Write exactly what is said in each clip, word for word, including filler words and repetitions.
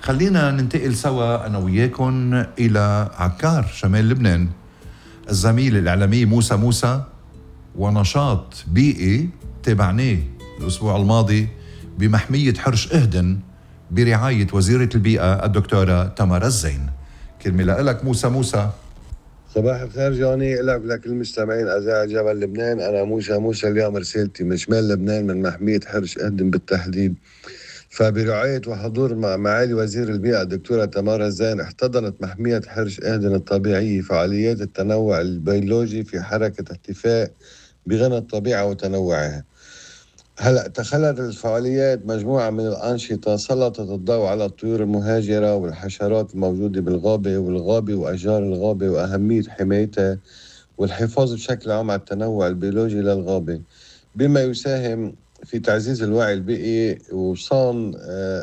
خلينا ننتقل سوا أنا وياكم إلى عكار شمال لبنان. الزميل الإعلامي موسى موسى ونشاط بيئي تابعناه الأسبوع الماضي بمحمية حرش إهدن برعاية وزيرة البيئة الدكتورة تمر الزين. كلمة لك موسى موسى. صباح الخير جوني، لك لكل المستمعين أعزائي جبل لبنان. أنا موسى موسى. اليوم رسالتي من شمال لبنان من محمية حرش إهدن بالتحديد. فبرعاية وحضور مع معالي وزير البيئة الدكتورة تمر الزين احتضنت محمية حرش إهدن الطبيعية فعاليات التنوع البيولوجي في حركة احتفاء بغنى الطبيعة وتنوعها. هلأ تخلت الفعاليات مجموعة من الأنشطة سلطت الضوء على الطيور المهاجرة والحشرات الموجودة بالغابة والغابة وأشجار الغابة وأهمية حمايتها والحفاظ بشكل عام على التنوع البيولوجي للغابة، بما يساهم في تعزيز الوعي البيئي وصان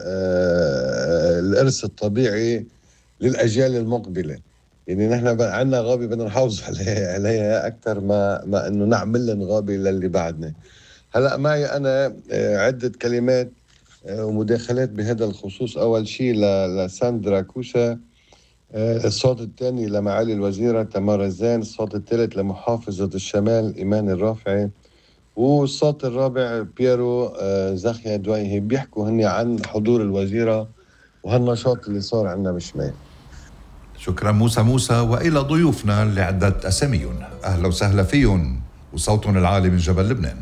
الإرث الطبيعي للأجيال المقبلة. يعني نحن عندنا غابة بدنا نحافظ عليها عليها أكثر ما ما إنه نعمل لهم غابة للي بعدنا. هلأ معي أنا عدة كلمات ومداخلات بهذا الخصوص. أول شيء لساندرا كوسا، الصوت الثاني لمعالي الوزيرة تمر الزين، الصوت الثالث لمحافظة الشمال إيمان الرافعي، والصوت الرابع بييرو زخيا دويهي. بيحكوا هني عن حضور الوزيرة وهالنشاط اللي صار عندنا بالشمال. شكرا موسى موسى. وإلى ضيوفنا اللي عدت أساميهم، أهلا وسهلا فيهم وصوتهم العالي من جبل لبنان.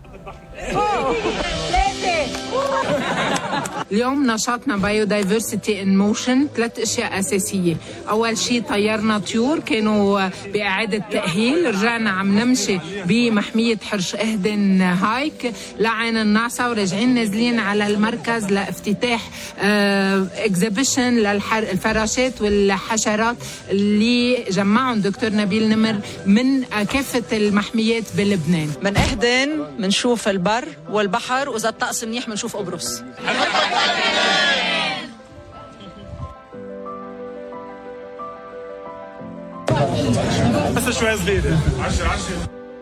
اليوم نشاطنا بايودايفرسيتي ان موشن، ثلاث اشياء اساسيه. اول شيء طيرنا طيور كانوا باعاده تاهيل، رجعنا عم نمشي بمحميه حرش اهدن هايك لعين الناصه، وراجعين نازلين على المركز لافتتاح اكزيبيشن للفراشات والحشرات اللي جمعهم دكتور نبيل نمر من كافه المحميات بلبنان. من اهدن منشوف البر والبحر، واذا الطقس منيح منشوف قبرص. بس شوي صغيرة عشر عشر.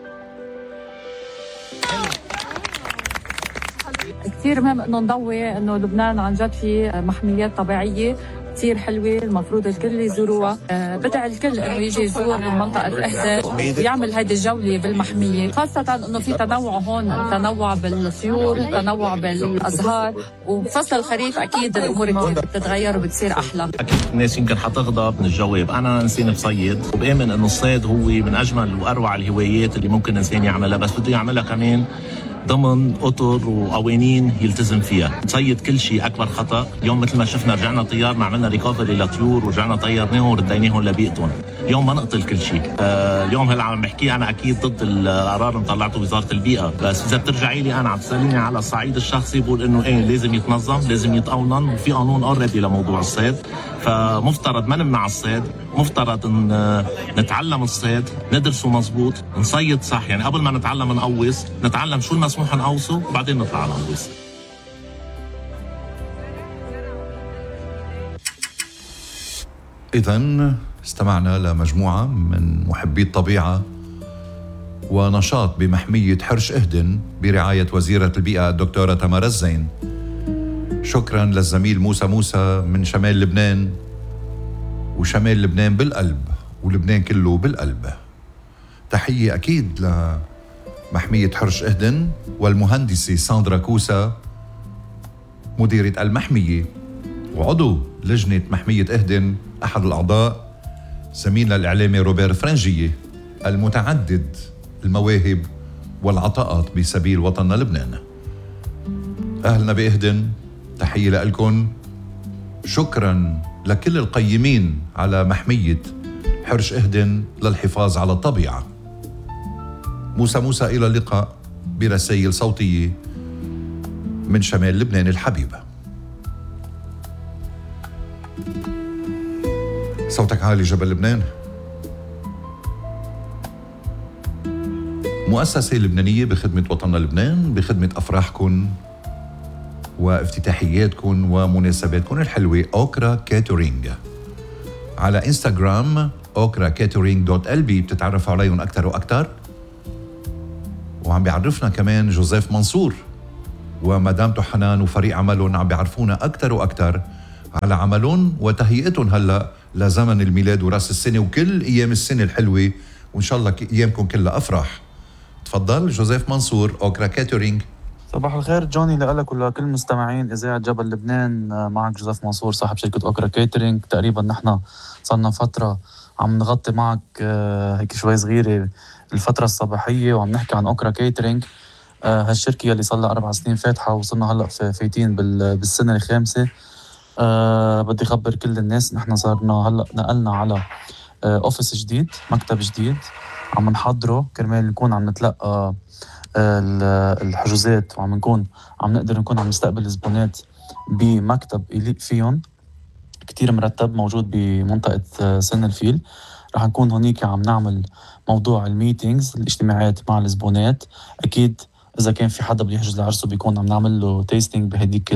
كثير مهم انه نضوي انه لبنان عن جد في محميات طبيعيه كثير حلوه، المفروض الكل يزوروها. بدع الكل انه يجي يزور منطقه اهدن يعمل هيدي الجوله بالمحميه، خاصه انه في تنوع هون، تنوع بالطيور، تنوع بالازهار، وفصل الخريف اكيد الامور كثير بتتغير وبتصير احلى. اكيد الناس يمكن حتغضب من الجواب، انا انسان بصيد وبامن انه الصيد هو من اجمل واروع الهوايات اللي ممكن الانسان يعملها، بس بده يعملها كمان ضمن اطر وقوانين يلتزم فيها. تصيد كل شيء اكبر خطا. اليوم مثل ما شفنا رجعنا طيارنا عملنا ريكفري لطيور ورجعنا طيرناهم ورديناهم لبيئتهم. اليوم ما نقتل كل شيء. آه اليوم هلا عم بحكي انا اكيد ضد القرار اللي طلعته وزاره البيئه، بس اذا بترجعي لي انا عم تساليني على الصعيد الشخصي بقول انه ايه لازم يتنظم، لازم يتقنن، وفي قانون اوريدي لموضوع الصيد. فمفترض ما نمنع الصيد، مفترض ان نتعلم الصيد، ندرسه مزبوط، نصيد صح. يعني قبل ما نتعلم نقوص، نتعلم شو المسموح نقوصه وبعدين نطلع نقوص. إذن استمعنا لمجموعة من محبي الطبيعة ونشاط بمحمية حرش إهدن برعاية وزيرة البيئة الدكتورة تمر الزين. شكرا للزميل موسى موسى من شمال لبنان، وشمال لبنان بالقلب ولبنان كله بالقلب. تحية أكيد لمحمية حرش إهدن والمهندسة ساندرا كوسا مديرة المحمية وعضو لجنة محمية إهدن، أحد الأعضاء زميلنا الإعلامي روبير فرنجية المتعدد المواهب والعطاءات بسبيل وطننا لبنان. أهلنا بإهدن، تحية لكم. شكرا لكل القيمين على محمية حرش إهدن للحفاظ على الطبيعة. موسى موسى، إلى اللقاء برسائل صوتية من شمال لبنان الحبيبة. صوتك عالي جبل لبنان. مؤسسة لبنانية بخدمة وطننا لبنان، بخدمة أفراحكم وافتتاحياتكم ومناسباتكم الحلوة. أوكرا كاترينج على إنستغرام أوكرا كاترينج دوت ال بي، بتتعرفوا عليهم أكتر وأكتر. وعم بيعرفنا كمان جوزيف منصور ومدامته حنان وفريق عملهم عم بيعرفونا أكتر وأكتر على عملهم وتهيئتهم هلا لزمن الميلاد وراس السنه وكل ايام السنه الحلوه، وان شاء الله ايامكم كلها افراح. تفضل جوزيف منصور، اوكرا كاترينج. صباح الخير جوني لك ولكل مستمعين إذاعة جبل لبنان. معك جوزيف منصور صاحب شركة أوكرا كاترينج. تقريبا نحن صرنا فترة عم نغطي معك هيك شوي صغيرة الفترة الصباحية وعم نحكي عن أوكرا كاترينج. هالشركة اللي صار لها أربع سنين فاتحة وصلنا هلأ فايتين بالسنة الخامسة. أه بدي أخبر كل الناس نحن صارنا هلأ نقلنا على أوفيس جديد، مكتب جديد عم نحضره كرمال نكون عم نتلقى الحجوزات وعم نكون عم نقدر نكون عم نستقبل الزبونات بمكتب يليق فيهم كتير مرتب موجود بمنطقة سن الفيل. رح نكون هونيك عم نعمل موضوع الميتينجز، الاجتماعات مع الزبونات. أكيد إذا كان في حدا بده يحجز لعرسه بيكون عم نعمل له تيستينج بهديك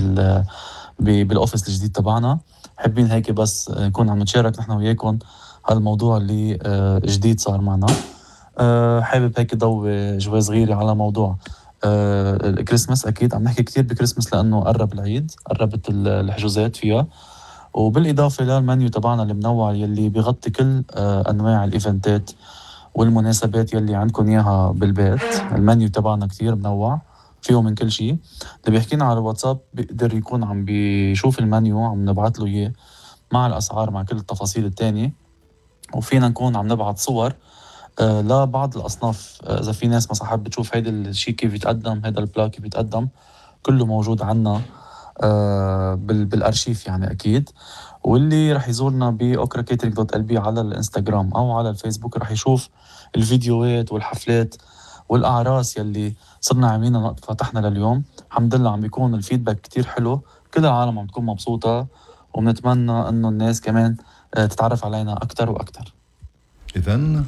بالأوفيس الجديد تبعنا. حابين هيك بس نكون عم نشارك نحن وياكم هالموضوع اللي جديد صار معنا. أه حابب هيك ضوي جوي صغيرة على موضوع أه الكريسماس. أكيد عم نحكي كتير بكريسماس لأنه قرب العيد، قربت الحجوزات فيها، وبالإضافة للمنيو تبعنا المنوع يلي بيغطي كل أه أنواع الإيفنتات والمناسبات يلي عندكم إياها بالبيت. المنيو تبعنا كتير منوع فيه من كل شيء. اللي بيحكينا على الواتساب بيقدر يكون عم بيشوف المنيو، عم نبعت له إياه مع الأسعار مع كل التفاصيل التانية، وفينا نكون عم نبعت صور آه لبعض الأصناف. آه إذا في ناس مثلا حابة تشوف هيدا الشيء كيف يتقدم، هيدا البلا كيف يتقدم، كله موجود عنا آه بالأرشيف يعني أكيد. واللي رح يزورنا بأوكرا كاترينج دوت ال بي على الانستغرام أو على الفيسبوك رح يشوف الفيديوهات والحفلات والأعراس يلي صرنا عاملينها فتحنا لليوم. الحمد لله عم بيكون الفيدباك كتير حلو، كل العالم عم تكون مبسوطة، وبنتمنى إنه الناس كمان آه تتعرف علينا أكتر وأكتر. إذن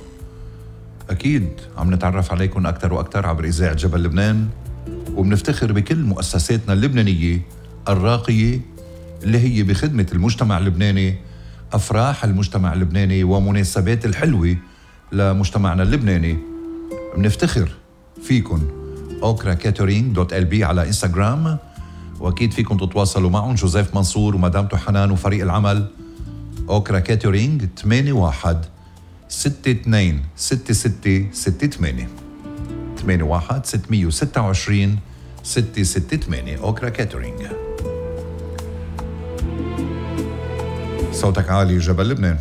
أكيد عم نتعرف عليكم أكتر وأكتر عبر إذاعة جبل لبنان، وبنفتخر بكل مؤسساتنا اللبنانية الراقية اللي هي بخدمة المجتمع اللبناني، أفراح المجتمع اللبناني ومناسبات الحلوة لمجتمعنا اللبناني. بنفتخر فيكم. أوكرا كاترينج دوت ال بي على إنستغرام، وأكيد فيكم تتواصلوا معهم جوزيف منصور ومدامته حنان وفريق العمل. أوكرا كاترينج ثمانية واحد ستة اثنين ستة ستة ستة ثمانية ثمانية واحد ستمية وستة وعشرين ستة ستة ثمانية. أوكرا كاترينج. صوتك عالي جبل لبنان.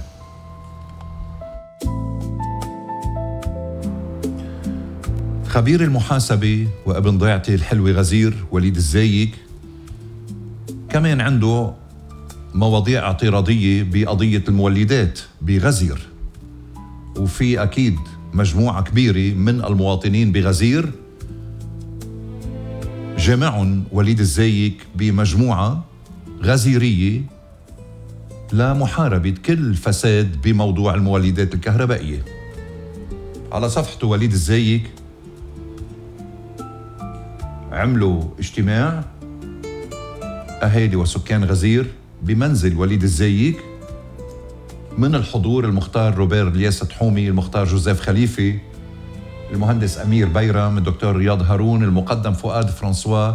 خبير المحاسبة وابن ضيعتي الحلوة غزير وليد الزايق كمان عنده مواضيع اعتراضية بقضية المولدات بغزير، وفي أكيد مجموعة كبيرة من المواطنين بغزير جمعهم وليد الزايق بمجموعة غزيرية لمحاربة كل فساد بموضوع المولدات الكهربائية. على صفحته وليد الزايق عملوا اجتماع أهالي وسكان غزير بمنزل وليد الزايق، من الحضور المختار روبير الياس حومي، المختار جوزيف خليفة، المهندس أمير بيرم، الدكتور رياض هارون، المقدم فؤاد فرانسوا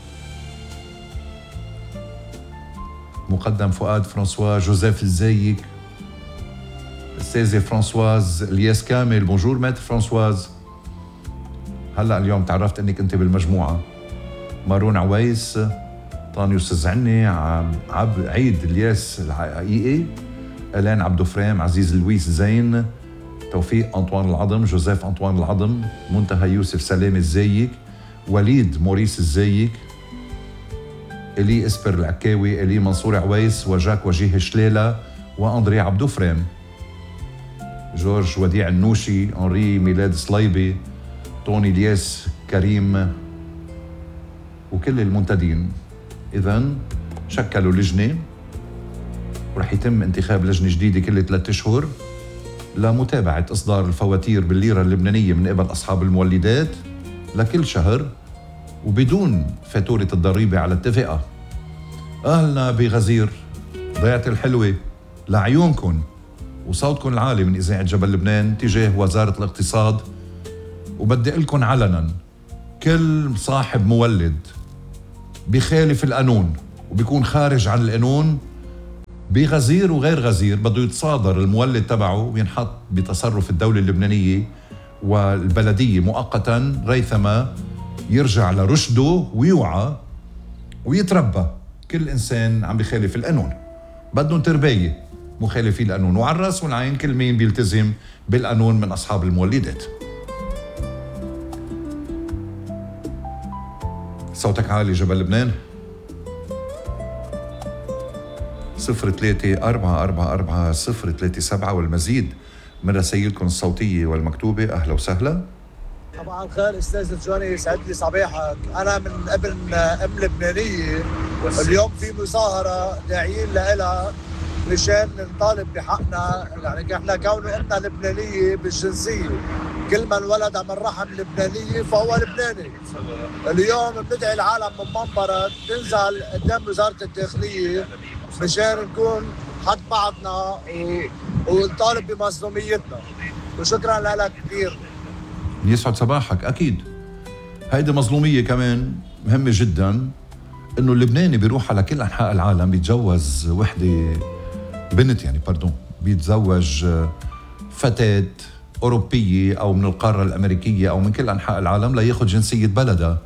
مقدم فؤاد فرانسوا جوزيف الزايق، الأستاذة فرانسواز الياس كامل. بونجور ماتر فرانسواز. هلأ اليوم تعرفت أنك أنت بالمجموعة. مارون عويس، طانيوس الزعني، عب عيد الياس الحقيقي، ألان عبدو فريم، عزيز لويس زين، توفيق أنطوان العظم، جوزيف أنطوان العظم، منتهى يوسف سلام الزايق، وليد موريس الزايق، إلي إسبر العكاوي، إلي منصور عويس، وجاك وجيه شليلة، وأندري عبدو فريم، جورج وديع النوشي، أنري ميلاد صليبي، طوني الياس كريم، وكل المنتدين. إذن شكلوا لجنة ورح يتم انتخاب لجنة جديدة كل ثلاثة أشهر لمتابعة إصدار الفواتير بالليرة اللبنانية من قبل أصحاب المولدات لكل شهر وبدون فاتورة الضريبة على التفقة. أهلنا بغزير ضيعت الحلوة لعيونكم وصوتكم العالي من إذاعة جبل لبنان تجاه وزارة الاقتصاد، وبدي لكم علنا كل صاحب مولد بخالف القانون وبيكون خارج عن القانون بغزير وغير غزير بده يتصادر المولد تبعه وينحط بتصرف الدولة اللبنانية والبلدية مؤقتا ريثما يرجع لرشده ويوعى ويتربى. كل إنسان عم بيخالف القانون بدهم تربية مخالفي القانون، وعلى الرأس والعين كل مين بيلتزم بالقانون من أصحاب المولدات. صوتك عالي جبل لبنان. صفر ثلاثة أربعة أربعة أربعة صفر ثلاثة سبعة والمزيد من رسائلكم الصوتية والمكتوبة. أهلا وسهلا. طبعا الخير استاذ جوني، يسعد لي صباحك. انا من ابن ام لبنانيه، اليوم في مظاهره داعيين لها مشان نطالب بحقنا، يعني احنا كونه امنا لبنانيه بالجنسيه، كل من ولد من رحم لبنانيه فهو لبناني. اليوم بندعي العالم من منبرة تنزل قدام وزاره الداخليه مشان نكون حد بعضنا ونطالب بمظلوميتنا، وشكرا لك كثير. يسعد صباحك. أكيد هيدي مظلومية كمان مهمة جدا، إنه اللبناني بيروح على كل أنحاء العالم بيتجوز وحدة بنت، يعني باردون بيتزوج فتاة أوروبية أو من القارة الأمريكية أو من كل أنحاء العالم ليأخذ جنسية بلدها،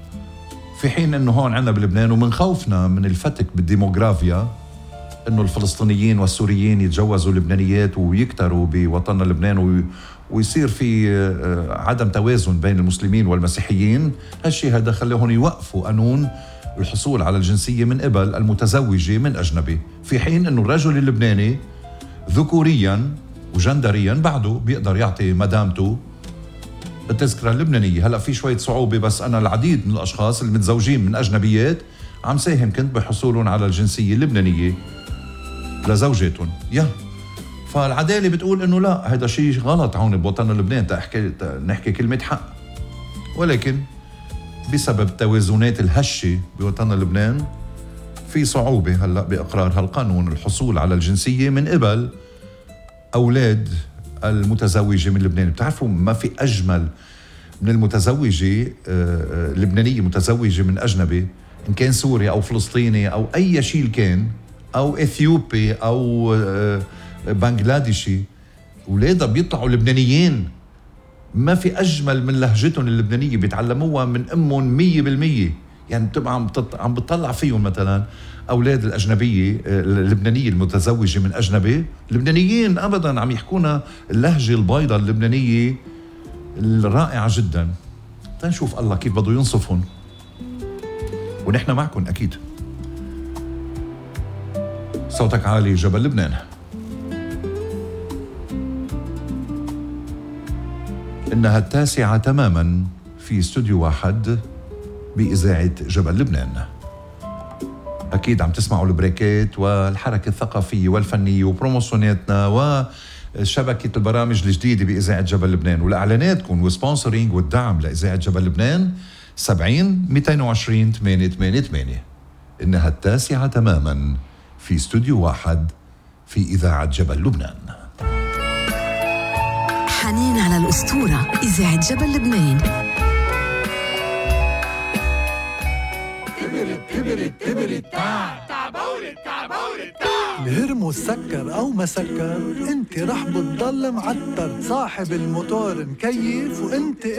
في حين إنه هون عنا بلبنان ومن خوفنا من الفتك بالديموغرافيا إنه الفلسطينيين والسوريين يتجوزوا لبنانيات ويكتروا بوطننا لبنان ويصير في عدم توازن بين المسلمين والمسيحيين. هالشيء هذا خليهم يوقفوا قانون الحصول على الجنسية من قبل المتزوجة من أجنبي، في حين أنه الرجل اللبناني ذكوريا وجندريا بعده بيقدر يعطي مدامته التذكرة اللبنانية. هلأ في شوية صعوبة، بس أنا العديد من الأشخاص المتزوجين من أجنبيات عم ساهم كنت بحصولهم على الجنسية اللبنانية لزوجاتهم. يا فالعدالة بتقول إنه لا، هذا شيء غلط هون بوطننا لبنان تحكي نحكي كلمة حق، ولكن بسبب توازنات الهشة بوطننا لبنان في صعوبة هلأ بإقرار هالقانون الحصول على الجنسية من قبل أولاد المتزوجة من لبنان. بتعرفوا ما في أجمل من المتزوجة لبنانية متزوجة من أجنبي، إن كان سوري أو فلسطيني أو أي شيء كان، أو إثيوبي أو بنغلاديشي، أولادها بيطلعوا لبنانيين. ما في أجمل من لهجتهم اللبنانية، بيتعلموها من أمهم مية بالمية. يعني بتبقى عم, عم بتطلع فيهم مثلا أولاد الأجنبية اللبنانية المتزوجة من أجنبي لبنانيين أبدا عم يحكونا اللهجة البيضاء اللبنانية الرائعة جدا. تنشوف الله كيف بده ينصفهم، ونحن معكم أكيد. صوتك عالي جبل لبنان. إنها التاسعة تماما في استوديو واحد بإذاعة جبل لبنان. أكيد عم تسمعوا البريكات والحركة الثقافية والفنية وبروموسيوناتنا وشبكة البرامج الجديدة بإذاعة جبل لبنان، والإعلاناتكم والسبونسرينج والدعم لإذاعة جبل لبنان سبعين مئتين وعشرين ثمانية ثمانية ثمانية. إنها التاسعة تماما في استوديو واحد في إذاعة جبل لبنان. حنين على الأسطورة إذاعة جبل لبنان. الهرمو سكر أو ما سكر، انت رح بتضل معتر، صاحب الموتور مكيف وانت